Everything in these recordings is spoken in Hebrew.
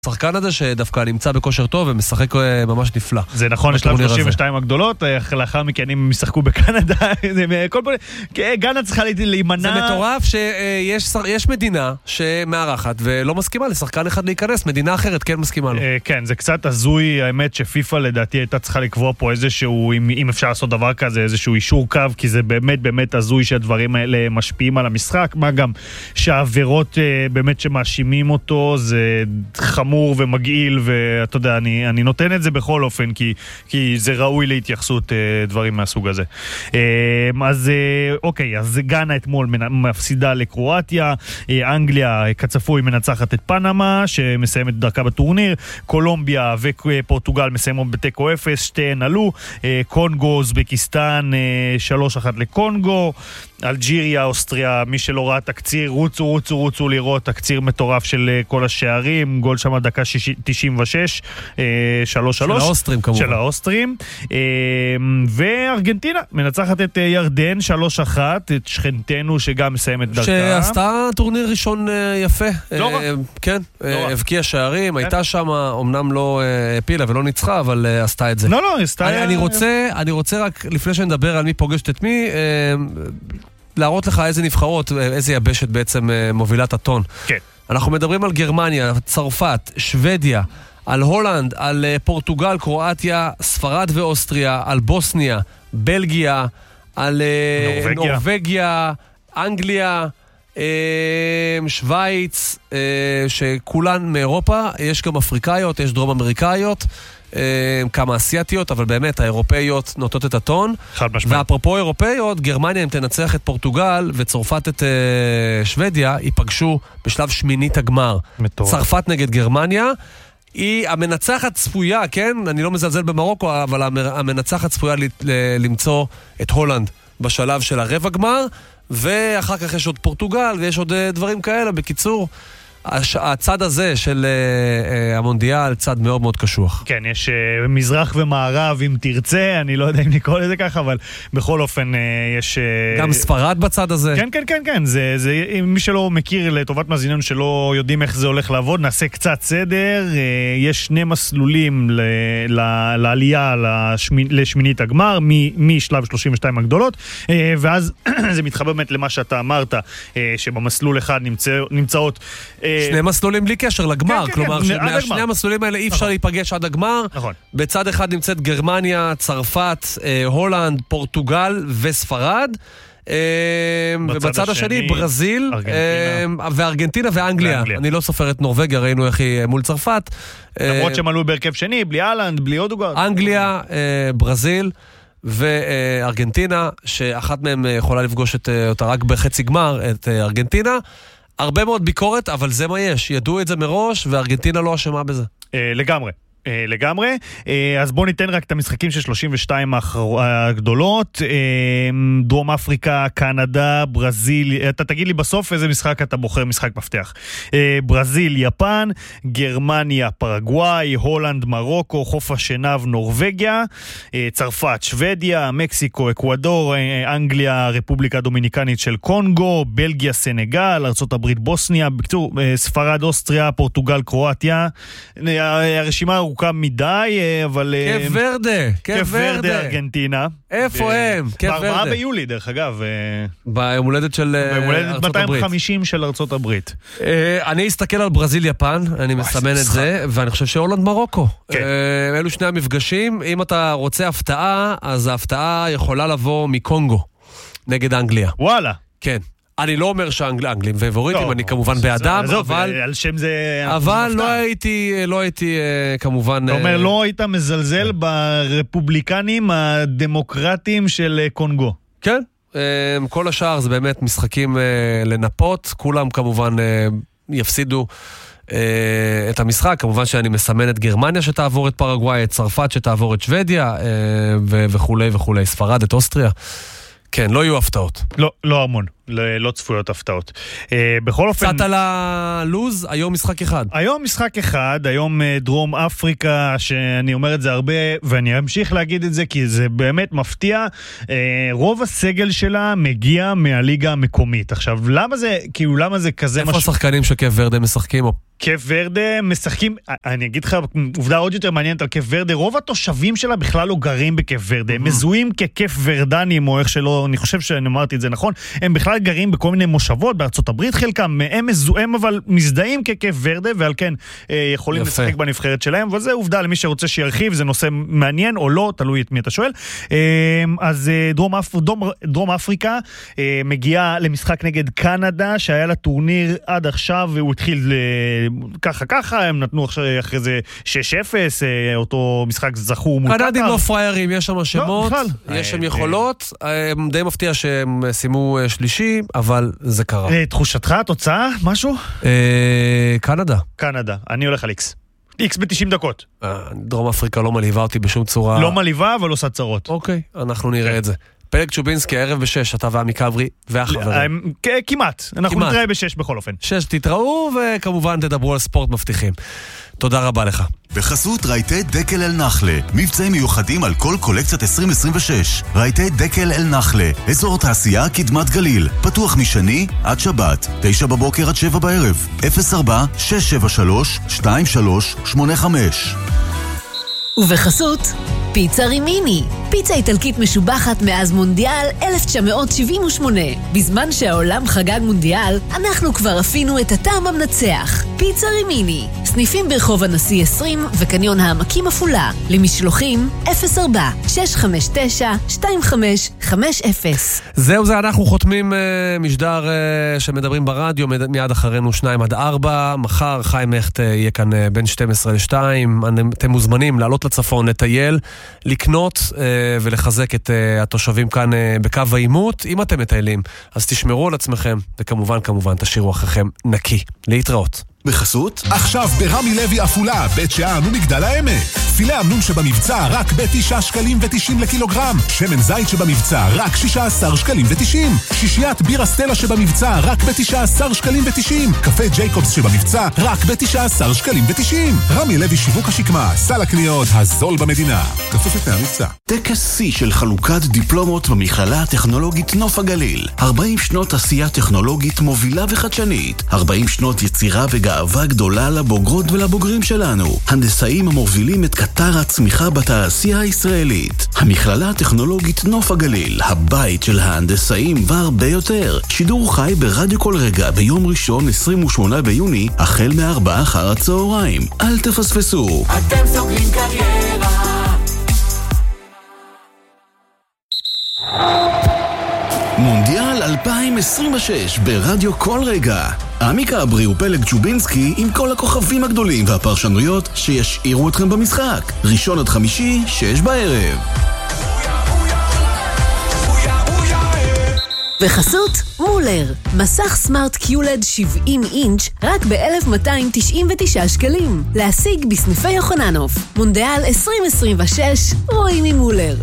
השחקן הזה שדווקא נמצא בכושר טוב ומשחק ממש נפלא. זה נכון, יש לה 32 הגדולות, לאחר מכן הם משחקו בקנדה, גאנה צריכה להימנע. זה מטורף שיש מדינה שמארחת ולא מסכימה לשחקן אחד להיכנס, מדינה אחרת כן מסכימה לו. כן, זה קצת הזוי, האמת שפיפה לדעתי הייתה צריכה לקבוע פה איזשהו, אם אפשר לעשות דבר כזה, איזשהו אישור קו, כי זה באמת באמת הזוי שהדברים האלה משפיעים על המשחק, מה גם שהעבירות באמת שמאשימים אותו, זה חמור ומגעיל, ואתה יודע, אני נותן את זה בכל אופן, כי זה ראוי להתייחסות דברים מהסוג הזה. אז אוקיי, אז גאנה אתמול מפסידה לקרואטיה, אנגליה כצפוי מנצחת את פנמה, שמסיימת דרכה בטורניר, קולומביה ופורטוגל מסיימות בתיקו 0, שתיהן עלו, קונגו, אוזבקיסטן 3-1 לקונגו, אלג'יריה, אוסטריה, מי שלא ראה תקציר, רוצו לראות תקציר מטורף של כל השערים, גול שם דקה 96, 3-3. של האוסטרים כמובן. של האוסטרים. וארגנטינה מנצחת את ירדן 3-1, את שכנתנו שגם מסיימת דרכה. שעשתה טורניר ראשון יפה. לא רע. כן, הבקיעה שערים, הייתה שם, אמנם לא הפילה ולא ניצחה, אבל עשתה את זה. לא, עשתה... אני רוצה רק, לפני שנדבר על מי פוגשת את מי, להראות לך איזה נבחרות, איזה יבשת בעצם מובילת הטון. כן. אנחנו מדברים על גרמניה, צרפת, שוודיה, על הולנד, על פורטוגל, קרואטיה, ספרד ואוסטריה, על בוסניה, בלגיה, על נורווגיה, אנגליה, שוויץ, שכולן מאירופה, יש גם אפריקאיות, יש דרום אמריקאיות, כמה אסיאטיות, אבל באמת האירופאיות נוטות את הטון. ואפרופו אירופאיות, גרמניה אם תנצח את פורטוגל וצרפת את שוודיה, ייפגשו בשלב שמינית הגמר. צרפת נגד גרמניה, היא המנצחת צפויה, כן? אני לא מזלזל במרוקו, אבל המנצחת צפויה למצוא את הולנד בשלב של הרבע גמר, ואחר כך יש עוד פורטוגל ויש עוד דברים כאלה. בקיצור, הצד הזה של המונדיאל, צד מאוד מאוד קשוח. כן, יש מזרח ומערב אם תרצה, אני לא יודע אם נקרא לזה ככה, אבל בכל אופן יש... גם ספרד בצד הזה. כן, זה, מי שלא מכיר לטובת מאזיננו שלא יודעים איך זה הולך לעבוד, נעשה קצת סדר, יש 2 מסלולים לעלייה לשמינית הגמר, משלב 32 הגדולות, ואז זה מתחבר באמת למה שאתה אמרת, שבמסלול אחד נמצאות 2 מסלולים בלי קשר לגמר, כלומר שני המסלולים האלה אי אפשר להיפגש עד הגמר. בצד אחד נמצאת גרמניה, צרפת, הולנד, פורטוגל וספרד, ובצד השני ברזיל וארגנטינה ואנגליה. אני לא סופר את נורווגיה, ראינו איך היא מול צרפת, למרות שהם עלו בהרכב שני, בלי אהלנד, בלי אודוגרד. אנגליה, ברזיל וארגנטינה, שאחת מהם יכולה לפגוש אותה רק בחצי גמר, את ארגנטינה. הרבה מאוד ביקורת, אבל זה מה יש. ידעו את זה מראש, וארגנטינה לא אשמה בזה. לגמרי. אז בואו ניתן רק את המשחקים של 32 הגדולות. דרום אפריקה, קנדה, ברזיל. אתה תגיד לי בסוף איזה משחק אתה בוחר, משחק מפתח. ברזיל, יפן, גרמניה, פרגוואי, הולנד, מרוקו, חוף השנהב, נורווגיה, צרפת, שוודיה, מקסיקו, אקוודור, אנגליה, רפובליקה דומיניקנית של קונגו, בלגיה, סנגל, ארצות הברית, בוסניה, בקיצור, ספרד, אוסטריה, פורטוגל, קרואטיה. הרשימה ארוכה מדי, אבל... קף ורדה, ארגנטינה. איפה הם? קף ורדה. ב4 ביולי, דרך אגב. ביום הולדת של ארצות הברית. 250 של ארצות הברית. אני אסתכל על ברזיל יפן, אני מסמן את זה, ואני חושב שהולנד מרוקו. אלו 2 המפגשים. אם אתה רוצה הפתעה, אז ההפתעה יכולה לבוא מקונגו, נגד אנגליה. וואלה. כן. אני לא אומר שהאנגלים פייבוריטים, אני כמובן באדם, אבל לא הייתי כמובן... אתה אומר, לא היית מזלזל ברפובליקנים הדמוקרטיים של קונגו. כן, כל השאר זה באמת משחקים לנפות, כולם כמובן יפסידו את המשחק, כמובן שאני מסמן את גרמניה שתעבור את פרגוואי, את צרפת שתעבור את שוודיה, וכולי וכולי, ספרד, את אוסטריה. כן, לא יהיו הפתעות. לא המון, לא צפויות הפתעות. בכל אופן... קצת על הלוז, היום משחק אחד. היום משחק אחד, היום דרום אפריקה, שאני אומר את זה הרבה, ואני אמשיך להגיד את זה, כי זה באמת מפתיע. רוב הסגל שלה מגיע מהליגה המקומית. עכשיו, למה זה כזה... איפה השחקנים שקף ורדה משחקים? קייב ורדה משחקים, אני אגיד לך עובדה עוד יותר מעניינת על קייב ורדה, רוב התושבים שלה בכלל לא גרים בקייב ורדה, הם מזוהים כקייב ורדנים או איך שלא, אני חושב שאני אמרתי את זה נכון, הם בכלל גרים בכל מיני מושבות, בארצות הברית חלקם, הם מזוהים אבל מזדהים כקייב ורדה, ועל כן יכולים לשחק בנבחרת שלהם, וזה עובדה למי שרוצה שירחיב, זה נושא מעניין או לא, תלוי את מי אתה שואל. אז דרום אפריקה מגיעה למשחק נגד קנדה, שהיה לה טורניר עד עכשיו, והוא התחיל ככה, הם נתנו אחרי זה 6-0, אותו משחק זכו מול קטר. קנדים לא פריירים, יש שם שמות, יש שם יכולות, די מפתיע שהם שימו שלישי, אבל זה קרה. תחושתך, תוצאה, משהו? קנדה, אני הולך על איקס. איקס ב-90 דקות. דרום אפריקה לא מלהיבה אותי בשום צורה. לא מלהיבה, אבל עושה צרות. אוקיי, אנחנו נראה את זה. פלג צ'ובינסקי, הערב ב-6, אתה ועמי קברי והחברים. כמעט, אנחנו נתראה ב-6 בכל אופן. 6 תתראו, וכמובן תדברו על ספורט מבטיחים. תודה רבה לך. בחסות רהיטי דקל אל נחלה, מבצעים מיוחדים על כל קולקציית 2026. רהיטי דקל אל נחלה, אזור תעשייה קדמת גליל, פתוח משני עד שבת, 9 בבוקר עד 7 בערב, 04-673-2385. ובחסות פיצה רימיני, פיצה איטלקית משובחת מאז מונדיאל 1978. בזמן שהעולם חגג מונדיאל, אנחנו כבר אפינו את הטעם המנצח. פיצה רימיני, סניפים ברחוב הנשיא 20 וקניון העמקים אפולה. למשלוחים 04-659-2550. זהו זה, אנחנו חותמים משדר שמדברים ברדיו, מיד אחרינו 2-4. מחר חיים הכט יהיה כאן בין 12-2. אתם מוזמנים לעלות לצפון, לטייל, לקנות ולחזק את התושבים כאן בקו העימות. אם אתם מטיילים, אז תשמרו על עצמכם, וכמובן, תשאירו אחריכם נקי. להתראות. בחסות, עכשיו ברמי לוי אפולה, בית שאן ומגדל העמק. פילה אמנון שבמבצע רק ב9 שקלים ו90 לקילוגרם. שמן זית שבמבצע רק 16 שקלים ו90. שישיית בירה סטלה שבמבצע רק ב19 שקלים ו90. קפה ג'ייקובס שבמבצע רק ב19 שקלים ו90. רמי לוי שיווק השקמה, סל הקניות הזול במדינה. כפוף לתנאי המבצע. טקס C של חלוקת דיפלומות במכללה הטכנולוגית נוף הגליל. 40 שנות עשייה טכנולוגית מובילה וחדשנית. 40 שנות יצירה גאווה גדולה לבוגרות ולבוגרים שלנו. הנדסאים המובילים את קטר הצמיחה בתעשייה הישראלית. המכללה הטכנולוגית נוף הגליל, הבית של ההנדסאים והרבה יותר. שידור חי ברדיו כל רגע ביום ראשון 28 ביוני, החל מ4 אחר הצהריים. אל תפספסו. אתם סוגרים קריירה. מונדיאל 2026 ברדיו כל רגע. עמי קברי ופלג צ'ובינסקי עם כל הכוכבים הגדולים והפרשנויות שישאירו אתכם במשחק. ראשון עד חמישי, 6 בערב. בחסות מולר, מסך סמארט קיולד 70 אינץ' רק ב-1,299 שקלים. להשיג בסניפי יוחננוף. מונדיאל 2026, רואים ממולר.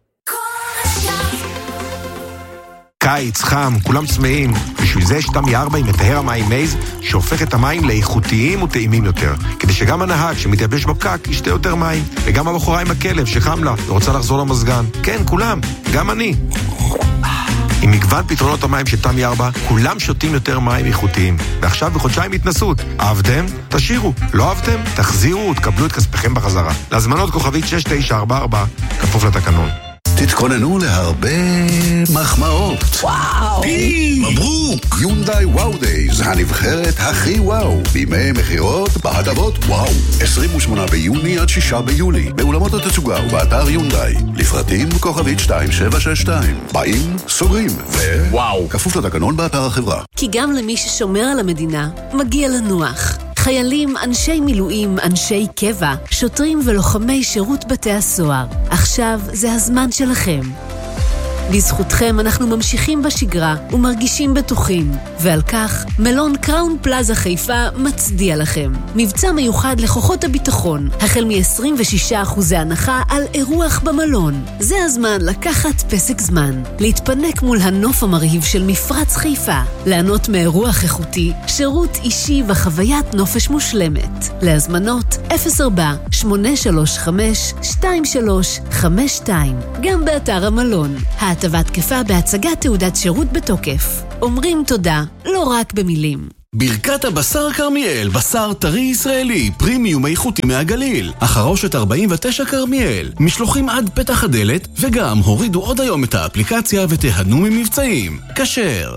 קיץ, חם, כולם צמאים. בשביל זה יש תמי 4 עם מטהר המים מייז, שהופך את המים לאיכותיים וטעימים יותר. כדי שגם הנהג שמתייבש בפקק ישתה יותר מים. וגם הבחורה עם הכלב שחם לה ורוצה לחזור למזגן. כן, כולם, גם אני. עם מגוון פתרונות המים של תמי 4, כולם שותים יותר מים איכותיים. ועכשיו בחודשיים התנסות. אהבתם? תשאירו. לא אהבתם? תחזירו ותקבלו את כספכם בחזרה. להזמנות כוכבית 6944, כפוף לתקנון. תתכוננו להרבה מחמאות. וואו! מברוק! יונדאי וואו דייז, הנבחרת הכי וואו. בימי מחירות בהטבות וואו. 28 ביוני עד 6 ביולי, באולמות התצוגה ובאתר יונדאי. לפרטים כוכבית 2762. באים, סוגרים, וואו! כפוף לתקנון באתר החברה. כי גם למי ששומר על המדינה, מגיע לנוח. חיילים, אנשי מילואים, אנשי קבע, שוטרים ולוחמי שירות בתי הסוהר. עכשיו זה הזמן שלכם. בזכותכם אנחנו ממשיכים בשגרה ומרגישים בטוחים, ועל כך מלון קראון פלאזה חיפה מצדיע לכם. מבצע מיוחד לכוחות הביטחון, החל מ-26% הנחה על אירוח במלון. זה הזמן לקחת פסק זמן, להתפנק מול הנוף המרהיב של מפרץ חיפה, לענות מאירוח איכותי, שירות אישי וחוויית נופש מושלמת. להזמנות 04-835-2352, גם באתר המלון. ההטבה תקפה בהצגת תעודת שירות בתוקף. אומרים תודה, לא רק במילים. ברכת הבשר כרמיאל, בשר טרי ישראלי, פרימיום איכותי מהגליל. החרושת 49 כרמיאל, משלוחים עד פתח הדלת, וגם הורידו עוד היום את האפליקציה ותיהנו ממבצעים. כשר.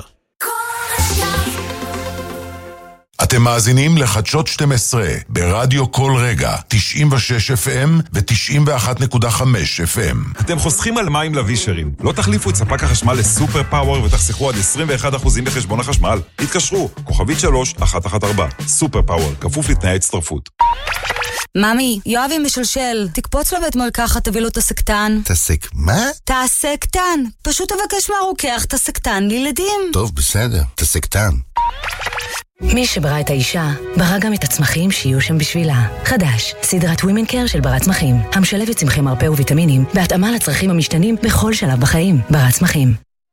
אתם מאזינים לחדשות 12 ברדיו כל רגע, 96 FM ו-91.5 FM. אתם חוסכים על מים לווישרים. לא תחליפו את ספק החשמל לסופר פאוור ותחסכו עד 21% בחשבון החשמל. התקשרו, כוכבית 3114. סופר פאוור, כפוף לתנאי הצטרפות. ממי, יואבי משלשל, תקפוץ לבית מרקחת, תביא לו את הסקטן. תסק מה? תסקטן. פשוט תבקש מהרוקח את הסקטן לילדים. טוב, בסדר, תסקטן. מי שברא את האישה, ברא גם את הצמחים שיהיו שם בשבילה. חדש, סדרת ווימן קר של ברת צמחים, המשלבת צמחי מרפא וויטמינים, בהתאמה לצרכים המשתנים בכל שלב בחיים. ברת צמחים.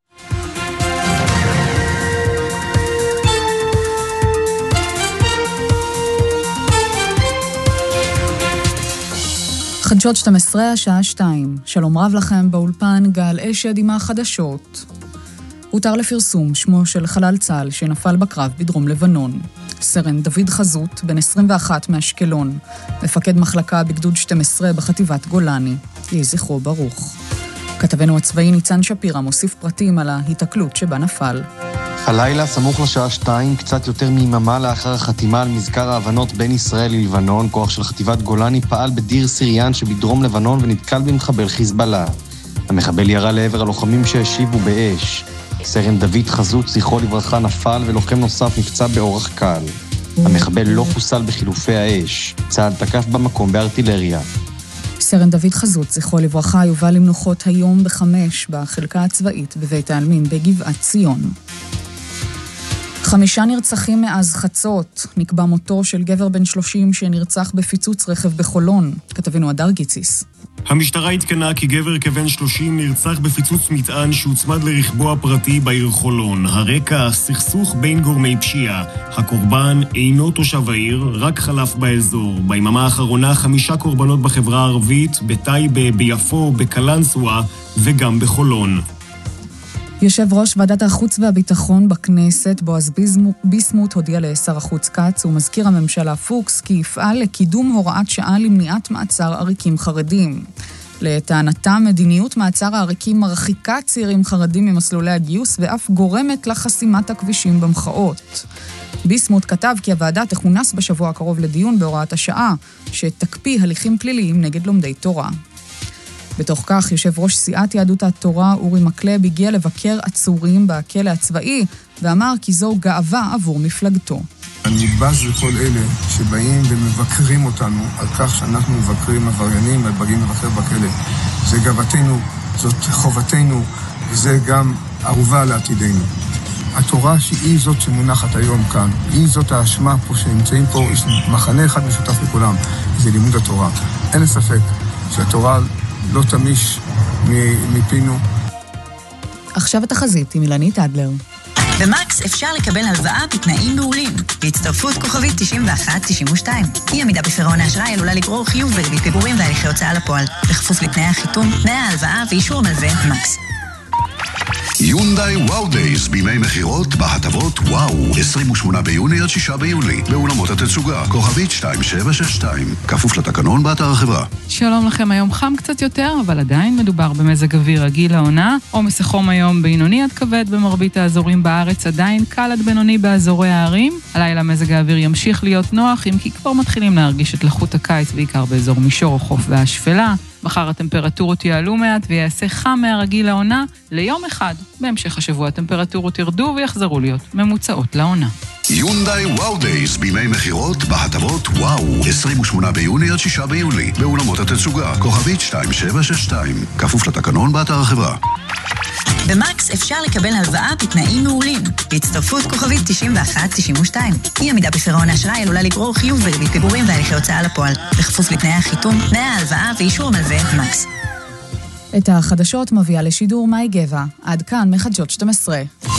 חדשות 12, השעה 2. שלום רב לכם, באולפן גל אשד עם החדשות. הותר לפרסום שמו של חלל צה"ל שנפל בקרב בדרום לבנון. סרן דוד חזות, בן 21 מאשקלון, מפקד מחלקה בגדוד 12 בחטיבת גולני. יהי זכרו ברוך. כתבנו הצבאי ניצן שפירא מוסיף פרטים על ההיתקלות שבה נפל. הלילה, סמוך לשעה 2, קצת יותר מיממה לאחר החתימה על מזכר ההבנות בין ישראל ללבנון, כוח של חטיבת גולני פעל בדיר סיריאן שבדרום לבנון ונתקל במחבל חיזבאללה. המחבל ירה לעבר הלוחמים שהשיבו באש. סרן דוד חזות, זכרו לברכה, נפל ולוחם נוסף נפצע באורח קל. המחבל לא חוסל בחילופי האש. צה"ל תקף במקום בארטילריה. סרן דוד חזות, זכרו לברכה, יובא למנוחות היום ב-5 בחלקה הצבאית בבית העלמין בגבעת ציון. 5 נרצחים מאז חצות. נקבע מותו של גבר בן 30 שנרצח בפיצוץ רכב בחולון. כתבנו הדר גיציס. המשטרה התקנה כי גבר כבן 30 נרצח בפיצוץ מטען שהוצמד לרכבו הפרטי בעיר חולון. הרקע, סכסוך בין גורמי פשיעה. הקורבן אינו תושב העיר, רק חלף באזור. ביממה האחרונה 5 קורבנות בחברה הערבית, בטייבה, ביפו, בקלנסווה וגם בחולון. יושב ראש ועדת החוץ והביטחון בכנסת, בועז ביסמוט, הודיע לשר החוץ קץ ומזכיר הממשלה פוקס כי יפעל לקידום הוראת שעה למניעת מעצר עריקים חרדים. לטענתם, מדיניות מעצר העריקים מרחיקה צעירים חרדים ממסלולי הגיוס ואף גורמת לחסימת הכבישים במחאות. ביסמוט כתב כי הוועדה תכונס בשבוע הקרוב לדיון בהוראת השעה, שתקפיא הליכים פליליים נגד לומדי תורה. בתוך כך, יושב ראש סיעת יהדות התורה אורי מקלב הגיע לבקר עצורים בכלא הצבאי, ואמר כי זו גאווה עבור מפלגתו. אני בז לכל אלה שבאים ומבקרים אותנו על כך שאנחנו מבקרים עבריינים ובאים לבקר בכלא. זה גאוותנו, זאת חובתנו, וזה גם ערובה לעתידנו. התורה שהיא זאת שמונחת היום כאן, היא זאת האשמה פה שנמצאים פה, יש מחנה אחד משותף לכולם, זה לימוד התורה. אין ספק שהתורה לא תמיש מפינו. עכשיו התחזית עם אילנית אדלר. במקס אפשר לקבל הלוואה בתנאים מעולים. בהצטרפות כוכבית 9192. אי עמידה בפירעון האשראי עלולה לגרור חיוב בריבית פיגורים והליכי הוצאה לפועל. בכפוף לתנאי החיתום, תנאי ההלוואה ואישור מלווה מקס. יונדאי וואו דייז בימי מחירות בהטבות וואו 28 ביוני עד 6 ביולי באולמות התצוגה כוכבית 2762 כפוף לתקנון באתר החברה. שלום לכם, היום חם קצת יותר אבל עדיין מדובר במזג אוויר רגיל לעונה. עומס החום היום בינוני עד כבד במרבית האזורים בארץ, עדיין קל עד בינוני באזורי הערים. הלילה מזג האוויר ימשיך להיות נוח אם כי כבר מתחילים להרגיש את לחות הקיץ בעיקר באזור מישור החוף והשפלה. מחר הטמפרטורות יעלו מעט ויעשה חם מהרגיל לעונה ליום אחד. בהמשך השבוע הטמפרטורות ירדו ויחזרו להיות ממוצעות לעונה. יונדאי וואו דייז בימי מחירות בהטבות וואו 28 ביוני עד 6 ביולי באולמות התצוגה כוכבית 2762 כפוף לתקנון באתר החברה. במקס אפשר לקבל הלוואה בתנאים מעולים. בהצטרפות כוכבית 9192. אי עמידה בפירעון האשראי עלולה לגרור חיוב בריבית פיגורים והליכי הוצאה לפועל. בכפוף לתנאי החיתום, תנאי ההלוואה ואישור מלווה מקס. את החדשות מביאה לשידור מאי גבע. עד כאן מחדשות 12.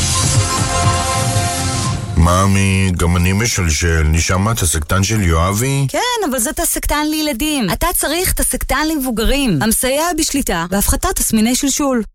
מאמי, גם אני משלשל. נשמע את הסקטן של יואבי? כן, אבל זה תסקטן לילדים. אתה צריך תסקטן למבוגרים. המסייע בשליטה והפחתת תסמיני שלשול.